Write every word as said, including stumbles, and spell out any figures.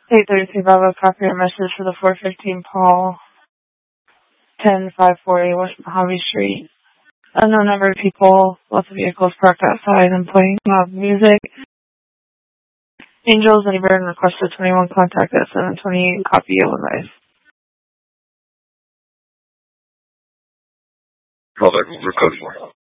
eight thirty-three Bravo, copy your message for the four fifteen Paul, ten five forty West Mojave Street. Unknown number of people, lots of vehicles parked outside and playing loud music. Angels, any burden requested twenty-one, contact at seven twenty-eight, copy Illinois. Call back over, code four.